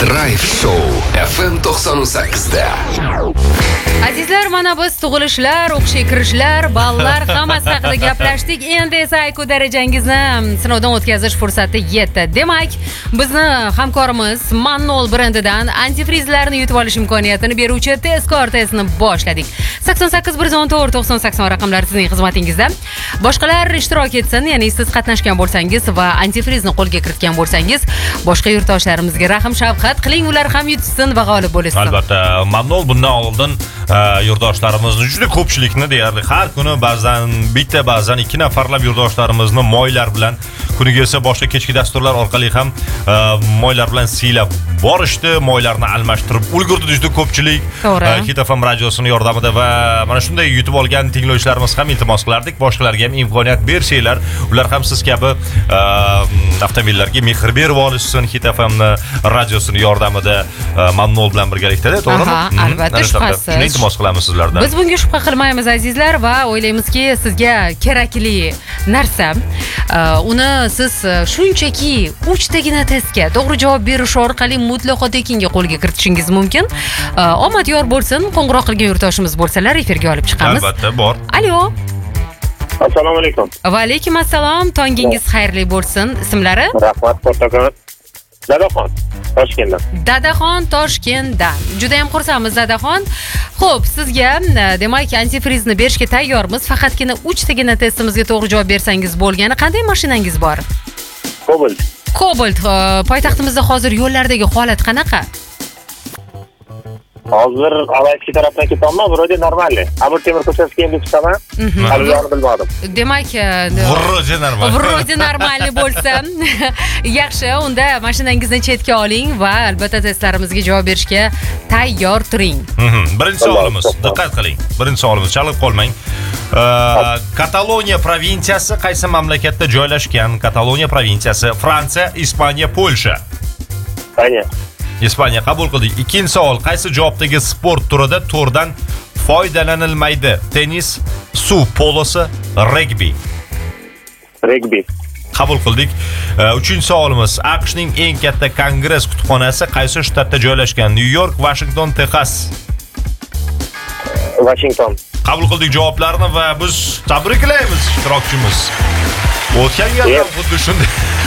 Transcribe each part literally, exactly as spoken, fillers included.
Drive Show F M to'qson sakkiz da. Azizlar, mana biz tug'ilishlar, o'qishga kirishlar, ballar hammasi haqida gaplashdik. Endi esa I Q darajangizni sinovdan o'tkazish fursati yetdi. Demak, bizni hamkorimiz Mannol brendidan antifrizlarni yutib olish imkoniyatini beruvchi tezkor testni boshladik. sakson sakkiz bir yuz o'n to'rt to'qson sakson raqamlari sizning xizmatingizda. Boshqalar ishtirok etsin, ya'ni siz qatnashgan bo'lsangiz va antifrizni qo'lga kiritgan bo'lsangiz, boshqa yurtdoshlarimizga rahim shafqat qiling, ular ham yutsin va g'olib bo'lsin. Albatta, Mannol bundan oldin yurtdoshlarimizni juda ko'pchilikni deyarli har kuni ba'zan bitta, ba'zan ikki nafarlab yurtdoshlarimizni moylar bilan, kuniga esa boshqa kechki dasturlar orqali ham moylar bilan siylab borishdi, moylarni almashtirib ulgurdi juda ko'pchilik. Hit F M radiosining yordamida va mana shunday yutib olgan tinglovchilarimiz ham iltimos qilardik, boshqalarga ham imkoniyat bersanglar, ular ham siz kabi avtomobillarga mehr berib olishsin. Hit F M radiosining yordamida Mannol bilan birgalikda, to'g'rimi? Ha, albatta, shubhasiz. Iltimos qilamiz sizlardan. Biz bunga shubha qilmaymiz azizlar va o'ylaymizki, sizga kerakli narsa uni siz shunchaki uchtagina testga to'g'ri javob berish orqali mutlaqo tekinga qo'lga kiritishingiz mumkin. Omad yor bo'lsin, qo'ng'iroq qilgan yurtdoshimiz bo'lsalar efirga olib chiqamiz. Albatta, bor. Alo. Assalomu alaykum. Va alaykum assalom. Tongingiz xayrli bo'lsin. Ismlari? Rahmat, Portagon. Dadaxon, Toshkentdan. Dadaxon, Toshkentdan. Juda ham xursandmiz, Dadaxon. Xo'p, sizga demak antifrizni berishga tayyormiz. Faqatgina uchtagina testimizga to'g'ri javob bersangiz bo'lgani. Qanday mashinangiz bor? Cobalt. Cobalt. Poytaxtimizda hozir yo'llardagi holat qanaqa? Hozir Alayski tarafdan ketyapman, vроде нормально. Amir Temur ko'chasiga endi chiqaman. Hali yo'lni bilmadim. Demak, vроде нормально. Vроде нормально bo'lsa, yaxshi, unda mashinangizni chetga oling va albatta testlarimizga javob berishga tayyor turing. Birinchi savolimiz, diqqat qiling. Birinchi savolimiz, chalib qolmang. Kataloniya provinsiyasi qaysi mamlakatda joylashgan? Kataloniya provinsiyasi Fransiya, Ispaniya, Polsha. Ayni. Ispaniya qabul qildik. Ikkinchi savol, qaysi javobdagi sport turida to'rdan foydalanilmaydi? Tennis, suv polosi, regbi. Regbi. Qabul qildik. Uchinchi savolimiz, AQShning eng katta kongress kutubxonasi qaysi shtatda joylashgan? New York, Washington, Texas. Washington. Qabul qildik javoblarni va biz tabriklaymiz ishtirokchimiz. O'tgan gal ham xuddi shunday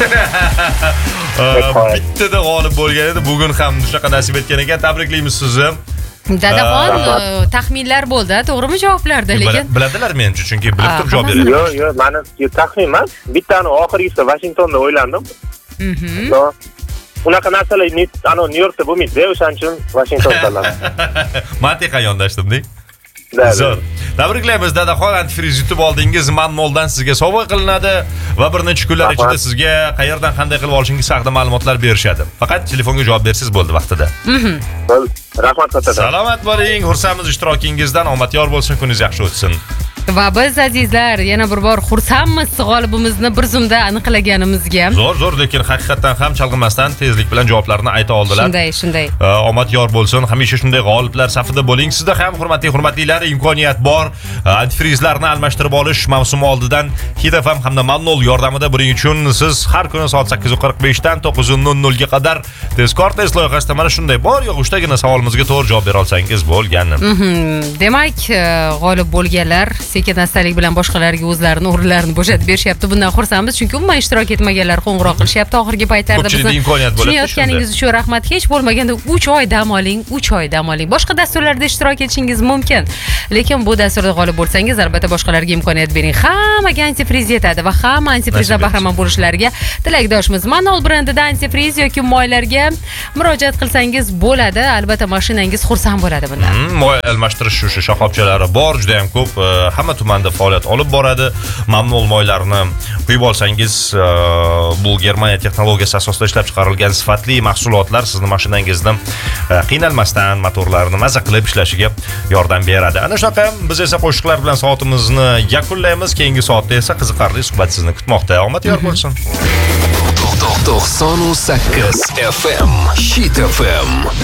bittada g'olib bo'lgan edi, bugun ham shunaqa nasib etgan ekan. Tabriklaymiz sizni. Dadaxon, taxminlar bo'ldi, to'g'rimi javoblarda, lekin biladilar menimcha, chunki bilib turib javob beradi. Yo'q, yo'q, meni taxmin emas. Bittani oxirgisi Washingtonda o'ylandim. Mhm. Unaqa narsalar ano New Yorkda bo'lmaydi, o'shaning uchun Washington tanladim. Mantiqa yondashdim-da. Zo'r. Tabriklaymiz Dadaxon, antifriz yutib oldingiz. Mannoldan sizga sovg'a qilinadi va bir necha kunlar ichida sizga qayerdan qanday qilib olishingiz haqida ma'lumotlar berishadi. Faqat telefonga javob bersangiz bo'ldi vaqtida. Mhm. Rahmat kattadan. Salomat bo'ling, xursandmiz ishtirokingizdan. Omad yor bo'lsin, kuningiz yaxshi o'tsin. Va biz azizlar yana bir bor xursandmiz g'olibimizni bir zumda aniqlaganimizga. Zo'r, zo'r, lekin haqiqatan ham chalg'imasdan tezlik bilan javoblarni ayta oldilar. Shunday, shunday. Omad yor bo'lsin. Hamisha shunday g'oliblar safida bo'ling. Sizda ham hurmatli hurmatlilar imkoniyat bor. Antifrizlarni almashtirib olish mavsumi oldidan Hit F M hamda Mannol yordamida buning uchun siz har kuni soat sakkiz qirq besh dan to'qqiz nol nol ga qadar tezkor test loyihasida mana shunday bor yo'q uchtagina savolimizga to'g'ri javob bera olsangiz bo'lgani. Demak, g'olib bo'lganlar sekin-astalik bilan boshqalarga o'zlarini o'rinlarini bo'shatib berishyapti. Bundan xursandmiz, chunki umuman ishtirok etmaganlar qo'ng'iroq qilishyapti. Oxirgi paytlarda bizni tushunayotganingiz uchun rahmat. Hech bo'lmaganda uch oy dam oling, uch oy dam oling. Boshqa dasturlarda ishtirok etishingiz mumkin. Lekin bu dasturda g'olib bo'lsangiz, albatta boshqalarga imkoniyat bering. Hammaga antifriz yetadi va hamma antifrizdan bahramand bo'lishlariga tilakdoshmiz. Mannol brendida antifriz yoki moylarga murojaat qilsangiz bo'ladi. Albatta mashinangiz xursand bo'ladi bundan. Moy almashtirish shu shoxobchalari bor, juda ham ko'p. Hamma tumanda faoliyat olib boradi. Mannol moylarini quyib olsangiz, bu Germaniya texnologiyasi asosida ishlab chiqarilgan sifatli mahsulotlar sizni mashinangizda qiynalmasdan motorlarni maza qilib ishlashiga yordam beradi. Ana shunaqa biz esa qo'shiqlar bilan soatimizni yakunlaymiz. Keyingi soatda esa qiziqarli suhbat sizni kutmoqda. Omad yor bo'lsin. to'qson sakkiz F M Hit F M